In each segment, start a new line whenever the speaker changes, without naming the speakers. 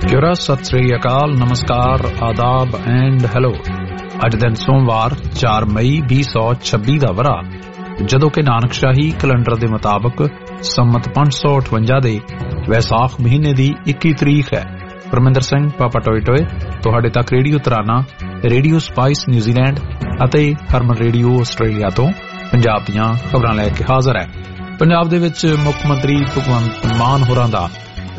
ਕਿਉਰਾ ਸਤਿ ਸ੍ਰੀ ਅਕਾਲ, ਨਮਸਕਾਰ, ਆਦਾਬ and hello. ਅੱਜ ਦਿਨ ਸੋਮਵਾਰ 4 ਮਈ 2026 ਦਾ ਵਰ੍ਹਾ, ਜਦੋਂ ਕਿ ਨਾਨਕਸ਼ਾਹੀ ਕੈਲੰਡਰ ਦੇ ਮੁਤਾਬਕ ਸੰਮਤ 558 ਦੇ ਵੈਸਾਖ ਮਹੀਨੇ ਦੀ 21 ਤਰੀਕ ਹੈ। ਪਰਮਿੰਦਰ ਸਿੰਘ ਪਾਪਾ ਟੋਏ ਟੋਏ ਤੁਹਾਡੇ ਤੱਕ ਰੇਡੀਓ ਤਰਾਨਾ, ਰੇਡੀਓ ਸਪਾਈਸ ਨਿਊਜ਼ੀਲੈਂਡ ਅਤੇ ਹਰਮਨ ਰੇਡੀਓ ਆਸਟ੍ਰੇਲੀਆ ਤੋਂ ਪੰਜਾਬ ਦੀਆਂ ਖਬਰਾਂ ਲੈ ਕੇ ਹਾਜ਼ਰ ਹੈ। ਪੰਜਾਬ ਦੇ ਵਿੱਚ ਮੁੱਖ ਮੰਤਰੀ ਭਗਵੰਤ ਮਾਨ ਹੋਰਾਂ ਦਾ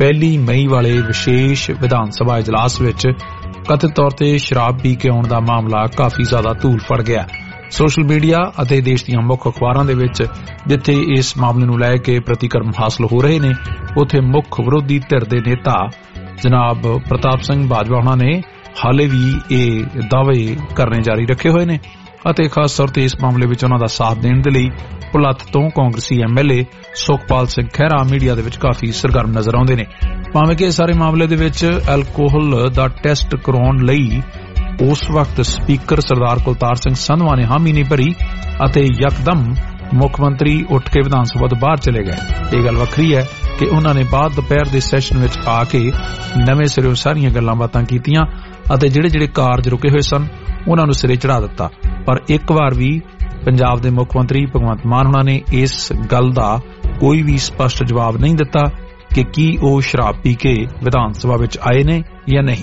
1 ਮਈ ਵਾਲੇ ਵਿਸ਼ੇਸ਼ ਵਿਧਾਨ ਸਭਾ ਇਜਲਾਸ ਵਿੱਚ ਕਥਿਤ ਤੌਰ ਤੇ ਸ਼ਰਾਬ ਪੀ ਕੇ ਆਉਣ ਦਾ ਮਾਮਲਾ ਕਾਫੀ ਜ਼ਿਆਦਾ ਧੂਲ ਫੜ ਗਿਆ। ਸੋਸ਼ਲ ਮੀਡੀਆ ਅਤੇ ਦੇਸ਼ ਦੀਆਂ ਮੁੱਖ ਅਖਬਾਰਾਂ ਦੇ ਵਿੱਚ ਜਿੱਥੇ ਇਸ ਮਾਮਲੇ ਨੂੰ ਲੈ ਕੇ ਪ੍ਰਤੀਕਰਮ ਹਾਸਲ ਹੋ ਰਹੇ ਨੇ, ਉੱਥੇ ਮੁੱਖ ਵਿਰੋਧੀ ਧਿਰ ਦੇ ਨੇਤਾ ਜਨਾਬ ਪ੍ਰਤਾਪ ਸਿੰਘ ਬਾਜਵਾ ਹੋਣਾ ਨੇ ਹਾਲੇ ਵੀ ਇਹ ਦਾਅਵੇ ਕਰਨੇ ਜਾਰੀ ਰੱਖੇ ਹੋਏ ਨੇ ਅਤੇ ਖਾਸ ਤੌਰ ਤੇ ਇਸ ਮਾਮਲੇ ਵਿੱਚ ਉਹਨਾਂ ਦਾ ਸਾਥ ਦੇਣ ਦੇ ਲਈ ਭੁਲੱਥ ਤੋਂ ਕਾਂਗਰਸੀ MLA ਸੁਖਪਾਲ ਸਿੰਘ ਖਹਿਰਾ ਮੀਡੀਆ ਦੇ ਵਿੱਚ ਕਾਫੀ ਸਰਗਰਮ ਨਜ਼ਰ ਆਉਂਦੇ ਨੇ। ਭਾਵੇਂ ਕਿ ਸਾਰੇ ਮਾਮਲੇ ਦੇ ਵਿੱਚ ਐਲਕੋਹਲ ਦਾ ਟੈਸਟ ਕਰਾਉਣ ਲਈ ਉਸ ਵਕਤ ਸਪੀਕਰ ਸਰਦਾਰ ਕੁਲਤਾਰ ਸਿੰਘ ਸੰਧਵਾ ਨੇ ਹਾਮੀ ਨਹੀਂ ਭਰੀ ਅਤੇ ਯਕਦਮ ਮੁੱਖ ਮੰਤਰੀ ਉੱਠ ਕੇ ਵਿਧਾਨ ਸਭਾ ਤੋਂ ਬਾਹਰ ਚਲੇ ਗਏ। ਇਹ ਗੱਲ ਵੱਖਰੀ ਹੈ ਕਿ ਉਹਨਾਂ ਨੇ ਬਾਅਦ ਦੁਪਹਿਰ ਦੇ ਸੈਸ਼ਨ ਵਿੱਚ ਆ ਕੇ ਨਵੇਂ ਸਿਰੋਂ ਸਾਰੀਆਂ ਗੱਲਾਂ ਬਾਤਾਂ ਕੀਤੀਆਂ ਅਤੇ ਜਿਹੜੇ ਕਾਰਜ ਰੁਕੇ ਹੋਏ ਸਨ ਉਹਨਾਂ ਨੂੰ ਸਿਰੇ ਚੜਾ ਦਿੱਤਾ। ਪਰ ਇੱਕ ਵਾਰ ਵੀ ਪੰਜਾਬ ਦੇ ਮੁੱਖ ਮੰਤਰੀ ਭਗਵੰਤ ਮਾਨ ਹੋਣਾ ਨੇ ਇਸ ਗੱਲ ਦਾ ਕੋਈ ਵੀ ਸਪਸ਼ਟ ਜਵਾਬ ਨਹੀਂ ਦਿੱਤਾ ਕਿ ਕੀ ਉਹ ਸ਼ਰਾਬ ਪੀ ਕੇ ਵਿਧਾਨ ਸਭਾ ਵਿੱਚ ਆਏ ਨੇ ਜਾਂ ਨਹੀਂ।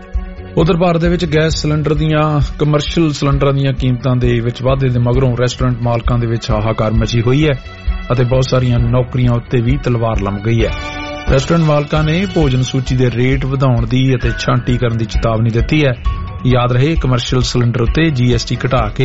ਉਧਰ ਭਾਰਤ ਦੇ ਵਿੱਚ ਗੈਸ ਸਿਲੰਡਰ ਦੀਆਂ ਕਮਰਸ਼ੀਅਲ ਸਿਲੰਡਰਾਂ ਦੀਆਂ ਕੀਮਤਾਂ ਦੇ ਵਿੱਚ ਵਾਧੇ ਦੇ ਮਗਰੋਂ ਰੈਸਟੋਰੈਂਟ ਮਾਲਕਾਂ ਦੇ ਵਿੱਚ ਹਾਹਾਕਾਰ ਮਚੀ ਹੋਈ ਹੈ ਅਤੇ ਬਹੁਤ ਸਾਰੀਆਂ ਨੌਕਰੀਆਂ ਉੱਤੇ ਵੀ ਤਲਵਾਰ ਲੰਮ ਗਈ ਹੈ। ਰੈਸਟੋਰੈਂਟ ਮਾਲਕਾਂ ਨੇ ਭੋਜਨ ਸੂਚੀ ਦੇ ਰੇਟ ਵਧਾਉਣ ਦੀ ਅਤੇ ਛਾਂਟੀ ਕਰਨ ਦੀ ਚੇਤਾਵਨੀ ਦਿੱਤੀ ਹੈ। ਯਾਦ ਰਹੇ, ਕਮਰਸ਼ੀਅਲ ਸਿਲੰਡਰ ਉੱਤੇ GST ਘਟਾ ਕੇ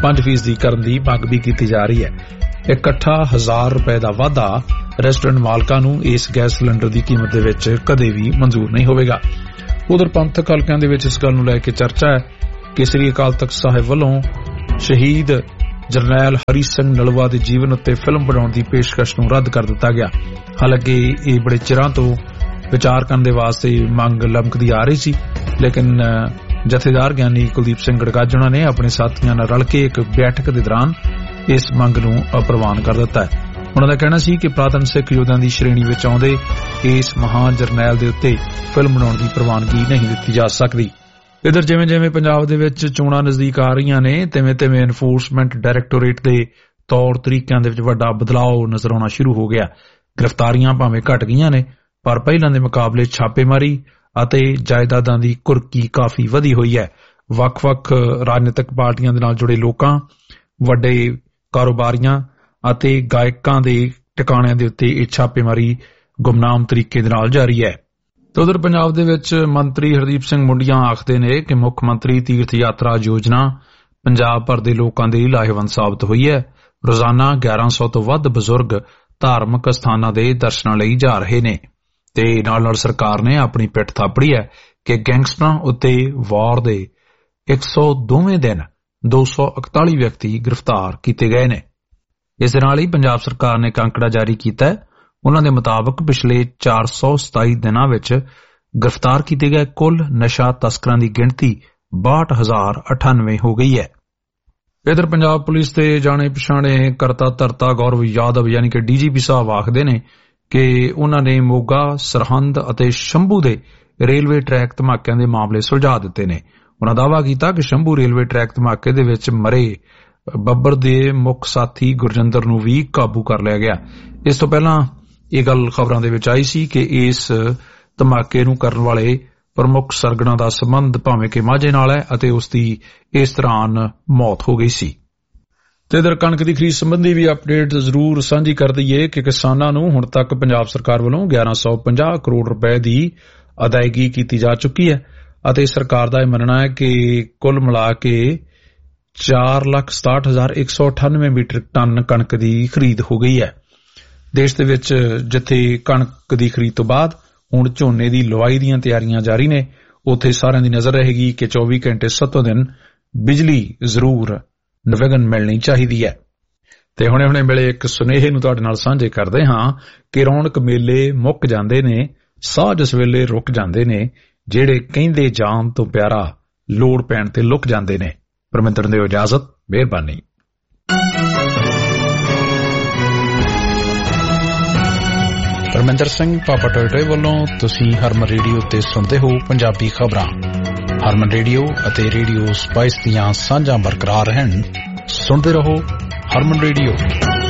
5% ਕਰਨ ਦੀ ਮੰਗ ਵੀ ਕੀਤੀ ਜਾ ਰਹੀ ਹੈ। ਇਕੱਠਾ ₹1000 ਦਾ ਵਾਧਾ ਰੈਸਟੋਰੈਂਟ ਮਾਲਕਾਂ ਨੂੰ ਇਸ ਗੈਸ ਸਿਲੰਡਰ ਦੀ ਕੀਮਤ ਦੇ ਵਿੱਚ ਕਦੇ ਵੀ ਮਨਜ਼ੂਰ ਨਹੀਂ ਹੋਵੇਗਾ। ਉਧਰ ਪੰਥਕ ਹਲਕਿਆਂ ਦੇ ਵਿੱਚ ਇਸ ਗੱਲ ਨੂੰ ਲੈ ਕੇ ਚਰਚਾ ਹੈ ਕਿ ਸ੍ਰੀ ਅਕਾਲ ਤਖ਼ਤ ਸਾਹਿਬ ਵੱਲੋਂ ਸ਼ਹੀਦ ਜਰਨੈਲ ਹਰੀ ਸਿੰਘ ਨਲੂਆ ਦੇ ਜੀਵਨ ਉੱਤੇ ਫਿਲਮ ਬਣਾਉਣ ਦੀ ਪੇਸ਼ਕਸ਼ ਨੂੰ ਰੱਦ ਕਰ ਦਿੱਤਾ ਗਿਆ। ਹਾਲਾਂਕਿ ਇਹ ਬੜੇ ਚਿਰਾਂ ਤੋਂ ਵਿਚਾਰ ਕਰਨ ਦੇ ਵਾਸਤੇ ਮੰਗ ਲਮਕਦੀ ਆ ਰਹੀ ਸੀ, ਲੇਕਿਨ ਜਥੇਦਾਰ ਗਿਆਨੀ ਕੁਲਦੀਪ ਸਿੰਘ ਗੜਗਾਜਣਾ ਨੇ ਆਪਣੇ ਸਾਥੀਆਂ ਨਾਲ ਰਲ ਕੇ ਇੱਕ ਬੈਠਕ ਦੇ ਦੌਰਾਨ ਇਸ ਮੰਗ ਨੂੰ ਅਪ੍ਰਵਾਨ ਕਰ ਦਿੱਤਾ ਹੈ। ਉਹਨਾਂ ਦਾ ਕਹਿਣਾ ਸੀ ਕਿ ਪੁਰਾਤਨ ਸਿੱਖ ਯੋਧਿਆਂ ਦੀ ਸ਼੍ਰੇਣੀ ਵਿੱਚ ਆਉਂਦੇ ਇਸ ਮਹਾਨ ਜਰਨੈਲ ਦੇ ਉੱਤੇ ਫਿਲਮ ਬਣਾਉਣ ਦੀ ਪ੍ਰਵਾਨਗੀ ਨਹੀਂ ਦਿੱਤੀ ਜਾ ਸਕਦੀ। ਇਧਰ ਜਿਵੇਂ ਪੰਜਾਬ ਦੇ ਵਿੱਚ ਚੋਣਾਂ ਨਜ਼ਦੀਕ ਆ ਰਹੀਆਂ ਨੇ, ਤਿਵੇਂ ਐਨਫੋਰਸਮੈਂਟ ਡਾਇਰੈਕਟੋਰੇਟ ਦੇ ਤੌਰ ਤਰੀਕਿਆਂ ਦੇ ਵਿੱਚ ਵੱਡਾ ਬਦਲਾਅ ਨਜ਼ਰ ਆਉਣਾ ਸ਼ੁਰੂ ਹੋ ਗਿਆ। ਗ੍ਰਿਫਤਾਰੀਆਂ ਭਾਵੇਂ ਘਟ ਗਈਆਂ ਨੇ, ਪਰ ਪਹਿਲਾਂ ਦੇ ਮੁਕਾਬਲੇ ਛਾਪੇਮਾਰੀ ਅਤੇ ਜਾਇਦਾਦਾਂ ਦੀ ਕੁਰਕੀ ਕਾਫੀ ਵਧੀ ਹੋਈ ਹੈ। ਵੱਖ-ਵੱਖ ਰਾਜਨੀਤਿਕ ਪਾਰਟੀਆਂ ਦੇ ਨਾਲ ਜੁੜੇ ਲੋਕਾਂ, ਵੱਡੇ ਕਾਰੋਬਾਰੀਆਂ ਅਤੇ ਗਾਇਕਾਂ ਦੇ ਟਿਕਾਣਿਆਂ ਦੇ ਉੱਤੇ ਇਹ ਛਾਪੇਮਾਰੀ ਗੁਮਨਾਮ ਤਰੀਕੇ ਦੇ ਨਾਲ ਜਾਰੀ ਹੈ। ਤੇ ਉਧਰ ਪੰਜਾਬ ਦੇ ਵਿੱਚ ਮੰਤਰੀ ਹਰਦੀਪ ਸਿੰਘ ਮੁੰਡੀਆਂ ਆਖਦੇ ਨੇ ਕਿ ਮੁੱਖ ਮੰਤਰੀ ਤੀਰਥ ਯਾਤਰਾ ਯੋਜਨਾ ਪੰਜਾਬ ਭਰ ਦੇ ਲੋਕਾਂ ਦੇ ਲਈ ਲਾਹੇਵੰਦ ਸਾਬਤ ਹੋਈ ਹੈ। ਰੋਜ਼ਾਨਾ 1100 ਤੋਂ ਵੱਧ ਬਜ਼ੁਰਗ ਧਾਰਮਿਕ ਸਥਾਨਾਂ ਦੇ ਦਰਸ਼ਨਾਂ ਲਈ ਜਾ ਰਹੇ ਨੇ ਤੇ ਨਾਲ ਸਰਕਾਰ ਨੇ ਆਪਣੀ ਪਿੱਠ ਥਾਪੜੀ ਹੈ ਕਿ ਗੈਂਗਸਟਰਾਂ ਉੱਤੇ ਵਾਰ ਦੇ 102ਵੇਂ ਦਿਨ 241 ਵਿਅਕਤੀ ਗ੍ਰਿਫਤਾਰ ਕੀਤੇ ਗਏ ਨੇ। ਇਸ ਦੇ ਨਾਲ ਹੀ ਪੰਜਾਬ ਸਰਕਾਰ ਨੇ ਅੰਕੜਾ ਜਾਰੀ ਕੀਤਾ ਹੈ। ਉਹਨਾਂ ਦੇ ਮੁਤਾਬਕ ਪਿਛਲੇ 427 ਦਿਨਾਂ ਵਿੱਚ ਗ੍ਰਿਫਤਾਰ ਕੀਤੇ ਗਏ ਕੁੱਲ ਨਸ਼ਾ ਤਸਕਰਾਂ ਦੀ ਗਿਣਤੀ 62,098 ਹੋ ਗਈ ਹੈ। ਇਧਰ ਪੰਜਾਬ ਪੁਲਿਸ ਦੇ ਜਾਣੇ ਪਛਾਣੇ ਕਰਤਾ ਧਰਤਾ ਗੌਰਵ ਯਾਦਵ ਯਾਨੀ ਕਿ DGP ਸਾਹਿਬ ਆਖਦੇ ਨੇ ਕਿ ਉਹਨਾਂ ਨੇ ਮੋਗਾ, ਸਰਹੰਦ ਅਤੇ ਸ਼ੰਭੂ ਦੇ ਰੇਲਵੇ ਟਰੈਕ ਧਮਾਕਿਆਂ ਦੇ ਮਾਮਲੇ ਸੁਲਝਾ ਦਿੱਤੇ ਨੇ। ਉਹਨਾਂ ਦਾਅਵਾ ਕੀਤਾ ਕਿ ਸ਼ੰਭੂ ਰੇਲਵੇ ਟਰੈਕ ਧਮਾਕੇ ਦੇ ਵਿੱਚ ਮਰੇ ਬੱਬਰ ਦੇ ਮੁੱਖ ਸਾਥੀ ਗੁਰਜਿੰਦਰ ਨੂੰ ਵੀ ਕਾਬੂ ਕਰ ਲਿਆ ਗਿਆ। ਇਸ ਤੋਂ ਪਹਿਲਾਂ ਇਹ ਗੱਲ ਖਬਰਾਂ ਦੇ ਵਿੱਚ ਆਈ ਸੀ ਕਿ ਇਸ ਧਮਾਕੇ ਨੂੰ ਕਰਨ ਵਾਲੇ ਪ੍ਰਮੁੱਖ ਸਰਗਣਾ ਦਾ ਸੰਬੰਧ ਭਾਵੇਂ ਕਿ ਮਾਝੇ ਨਾਲ ਹੈ ਅਤੇ ਉਸ ਦੀ ਇਸ ਦੌਰਾਨ ਮੌਤ ਹੋ ਗਈ ਸੀ। ਤੇ ਇਧਰ ਕਣਕ ਦੀ ਖਰੀਦ ਸੰਬੰਧੀ ਵੀ ਅਪਡੇਟ ਜ਼ਰੂਰ ਸਾਂਝੀ ਕਰ ਦਈਏ ਕਿ ਕਿਸਾਨਾਂ ਨੂੰ ਹੁਣ ਤੱਕ ਪੰਜਾਬ ਸਰਕਾਰ ਵੱਲੋਂ 1150 ਕਰੋੜ ਰੁਪਏ ਦੀ ਅਦਾਇਗੀ ਕੀਤੀ ਜਾ ਚੁੱਕੀ ਹੈ ਅਤੇ ਸਰਕਾਰ ਦਾ ਇਹ ਮੰਨਣਾ ਹੈ ਕਿ ਕੁੱਲ ਮਿਲਾ ਕੇ 4,67,198 ਮੀਟ੍ਰਿਕ ਟਨ ਕਣਕ ਦੀ ਖਰੀਦ ਹੋ ਗਈ ਹੈ। ਦੇਸ਼ ਦੇ ਵਿੱਚ ਜਿੱਥੇ ਕਣਕ ਦੀ ਖਰੀਦ ਤੋਂ ਬਾਅਦ ਹੁਣ ਝੋਨੇ ਦੀ ਲਵਾਈ ਦੀਆਂ ਤਿਆਰੀਆਂ ਜਾਰੀ ਨੇ, ਉੱਥੇ ਸਾਰਿਆਂ ਦੀ ਨਜ਼ਰ ਰਹੇਗੀ ਕਿ 24 ਘੰਟੇ 7 ਦਿਨ ਬਿਜਲੀ ਜ਼ਰੂਰ ਨਿਰਵਿਘਨ ਮਿਲਣੀ ਚਾਹੀਦੀ ਹੈ। ਤੇ ਹੁਣੇ ਮਿਲੇ ਇੱਕ ਸੁਨੇਹੇ ਨੂੰ ਤੁਹਾਡੇ ਨਾਲ ਸਾਂਝੇ ਕਰਦੇ ਹਾਂ ਕਿ ਰੌਣਕ ਮੇਲੇ ਮੁੱਕ ਜਾਂਦੇ ਨੇ, ਸਾਹ ਜਿਸ ਵੇਲੇ ਰੁਕ ਜਾਂਦੇ ਨੇ, ਜਿਹੜੇ ਕਹਿੰਦੇ ਜਾਣ ਤੋਂ ਪਿਆਰਾ ਲੋੜ ਪੈਣ ਤੇ ਲੁਕ ਜਾਂਦੇ ਨੇ। ਪਰਮਿੰਦਰ ਦਿਓ ਇਜਾਜ਼ਤ, ਮਿਹਰਬਾਨੀ। ਰਮਿੰਦਰ ਸਿੰਘ ਪਾਪਾ ਟੋਇਟੋਏ ਵੱਲੋਂ ਤੁਸੀਂ ਹਰਮਨ ਰੇਡੀਓ ਤੇ ਸੁਣਦੇ ਹੋ ਪੰਜਾਬੀ ਖਬਰਾਂ। ਹਰਮਨ ਰੇਡੀਓ ਅਤੇ ਰੇਡੀਓ ਸਪਾਈਸ ਦੀਆਂ ਸਾਂਝਾਂ ਬਰਕਰਾਰ ਰਹਿਣ। ਸੁਣਦੇ ਰਹੋ ਹਰਮਨ ਰੇਡੀਓ।